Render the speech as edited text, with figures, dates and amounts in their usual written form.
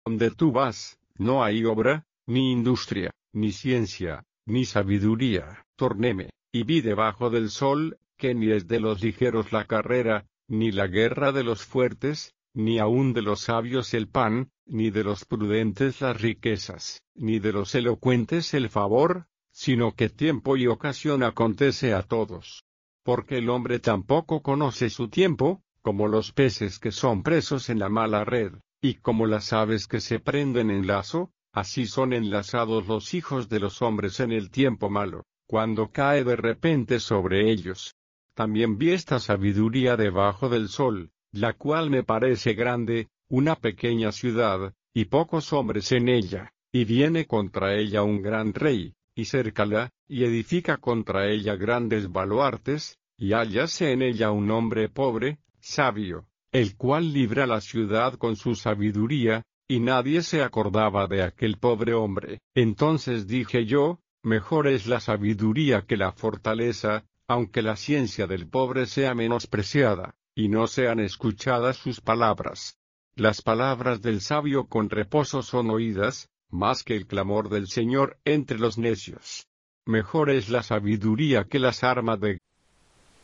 Donde tú vas, no hay obra, ni industria, ni ciencia, ni sabiduría. Tornéme, y vi debajo del sol, que ni es de los ligeros la carrera, ni la guerra de los fuertes, ni aun de los sabios el pan, ni de los prudentes las riquezas, ni de los elocuentes el favor, sino que tiempo y ocasión acontece a todos. Porque el hombre tampoco conoce su tiempo, como los peces que son presos en la mala red, y como las aves que se prenden en lazo, así son enlazados los hijos de los hombres en el tiempo malo, cuando cae de repente sobre ellos. También vi esta sabiduría debajo del sol, la cual me parece grande, una pequeña ciudad, y pocos hombres en ella, y viene contra ella un gran rey, y cércala, y edifica contra ella grandes baluartes, y hállase en ella un hombre pobre, sabio, el cual libra la ciudad con su sabiduría, y nadie se acordaba de aquel pobre hombre. Entonces dije yo, mejor es la sabiduría que la fortaleza, aunque la ciencia del pobre sea menospreciada, y no sean escuchadas sus palabras. Las palabras del sabio con reposo son oídas, más que el clamor del Señor entre los necios. Mejor es la sabiduría que las armas de